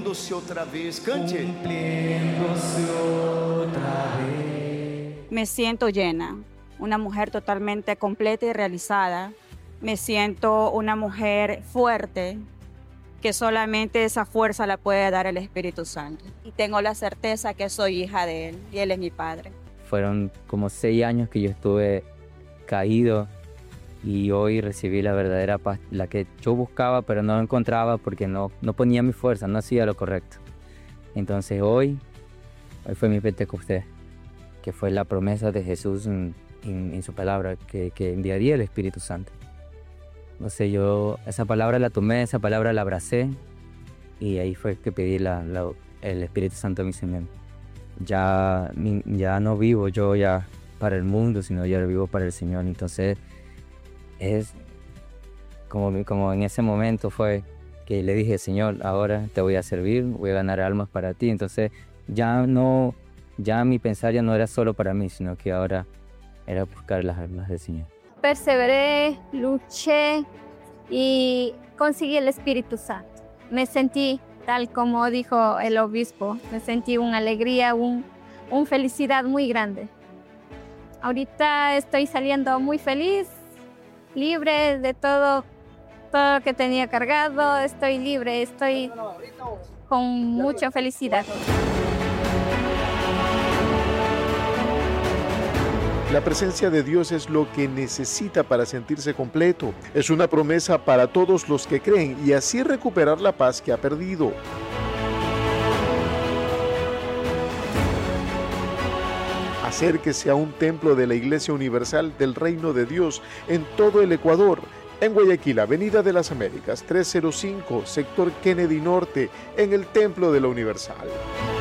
cumpliendo-se outra vez. Cante. Cumpliendo-se otra vez. Me siento llena, una mujer totalmente completa y realizada. Me siento una mujer fuerte, que solamente esa fuerza la puede dar el Espíritu Santo. Y tengo la certeza que soy hija de Él y Él es mi Padre. Fueron como 6 años que yo estuve caído y hoy recibí la verdadera paz, la que yo buscaba pero no encontraba porque no ponía mi fuerza, no hacía lo correcto. Entonces hoy fue mi Pentecostés, que fue la promesa de Jesús en su palabra, que enviaría el Espíritu Santo. No sé, yo esa palabra la tomé, esa palabra la abracé y ahí fue que pedí el Espíritu Santo en mi semen. Ya no vivo yo ya para el mundo, sino ya vivo para el Señor. Entonces es como en ese momento fue que le dije, Señor, ahora te voy a servir, voy a ganar almas para ti. Entonces ya mi pensar ya no era solo para mí, sino que ahora era buscar las almas del Señor. Perseveré, luché y conseguí el Espíritu Santo. Me sentí, tal como dijo el obispo, me sentí una alegría, una felicidad muy grande. Ahorita estoy saliendo muy feliz, libre de todo lo que tenía cargado, estoy libre, estoy con mucha felicidad. La presencia de Dios es lo que necesita para sentirse completo. Es una promesa para todos los que creen y así recuperar la paz que ha perdido. Acérquese a un templo de la Iglesia Universal del Reino de Dios en todo el Ecuador. En Guayaquil, Avenida de las Américas, 305, sector Kennedy Norte, en el Templo de la Universal.